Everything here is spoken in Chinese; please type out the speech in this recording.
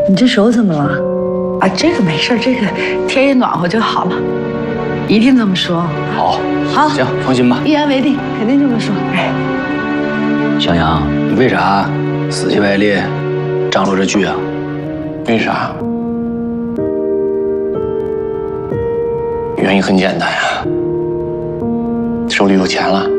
你这手怎么了？啊，这个没事，这个天一暖和就好了，一定这么说。 好， 好， 行，放心吧， 一言为定，肯定这么说。哎， 向阳，你为啥死乞白赖张罗这剧啊？ 为啥？原因很简单呀，手里有钱了。